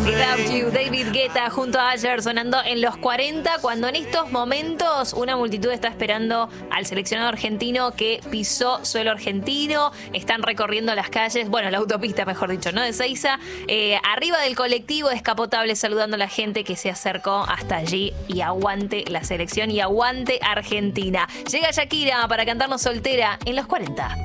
Without You, David Guetta junto a Asher sonando en los 40, cuando en estos momentos una multitud está esperando al seleccionado argentino que pisó suelo argentino. Están recorriendo las calles, bueno, la autopista mejor dicho, ¿no? De Ezeiza, arriba del colectivo descapotable, saludando a la gente que se acercó hasta allí. Y aguante la selección y aguante Argentina. Llega Shakira para cantarnos Soltera en los 40.